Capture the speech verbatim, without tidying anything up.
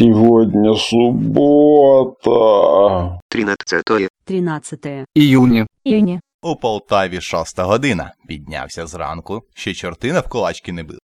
Сегодня суббота. тринадцатое тринадцатое Июня. июня. У Полтаві шоста година. Піднявся зранку, ще чорти навколачки не били.